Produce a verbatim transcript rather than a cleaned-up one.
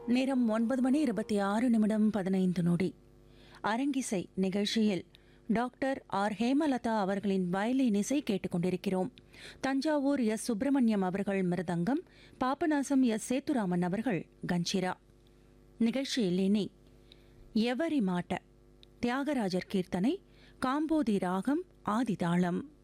நேரம் ஒன்பது மணி இருபத்தி ஆறு நிமிடம் பதினைந்து நொடி. அரங்கிசை நிகழ்ச்சியில் டாக்டர் ஆர் ஹேமலதா அவர்களின் வயலின் இசை கேட்டுக்கொண்டிருக்கிறோம். தஞ்சாவூர் எஸ் சுப்பிரமணியம் அவர்கள் மிருதங்கம், பாபநாசம் எஸ் சேத்துராமன் அவர்கள் கஞ்சிரா. நிகழ்ச்சியில் இனி எவரி மாட்ட தியாகராஜர் கீர்த்தனை, காம்போதி ராகம், ஆதிதாளம்.